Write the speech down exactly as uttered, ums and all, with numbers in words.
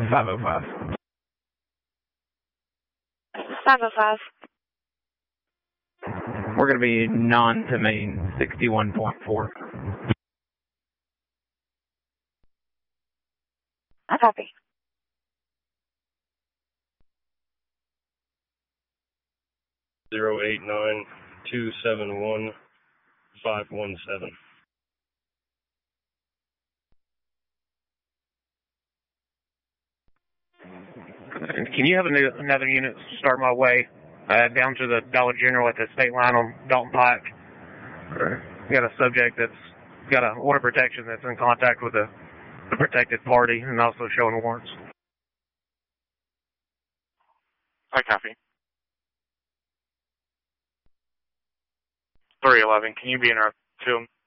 five oh five. five oh five. We're going to be non to main, sixty-one point four. I copy. Zero eight nine two seven one five one seven. Can you have a new, another unit start my way uh, down to the Dollar General at the state line on Dalton Pike? We got a subject that's got a order protection that's in contact with a, a protected party and also showing warrants. I copy. three eleven, can you be in our two?